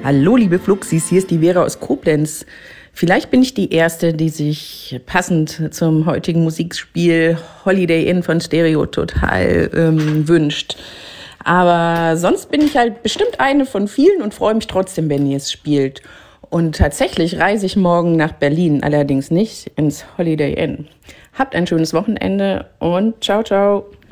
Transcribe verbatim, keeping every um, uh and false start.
Hallo, liebe Fluxis, hier ist die Vera aus Koblenz. Vielleicht bin ich die Erste, die sich passend zum heutigen Musikspiel Holiday Inn von Stereo Total ähm, wünscht. Aber sonst bin ich halt bestimmt eine von vielen und freue mich trotzdem, wenn ihr es spielt. Und tatsächlich reise ich morgen nach Berlin, allerdings nicht ins Holiday Inn. Habt ein schönes Wochenende und ciao, ciao.